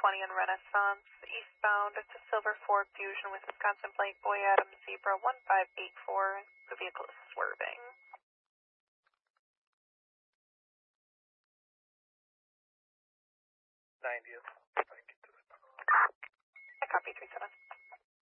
20 in Renaissance, eastbound to Silver Ford Fusion with Wisconsin plate, Boy Adam Zebra 1584. The vehicle is swerving. 90th. I copy 37.